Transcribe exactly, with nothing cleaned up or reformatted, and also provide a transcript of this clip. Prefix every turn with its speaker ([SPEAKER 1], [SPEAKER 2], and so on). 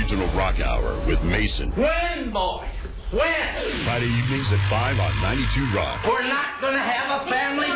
[SPEAKER 1] Regional Rock Hour with Mason.
[SPEAKER 2] When, boy? When?
[SPEAKER 1] Friday evenings at five on ninety-two Rock.
[SPEAKER 2] We're not going to have a family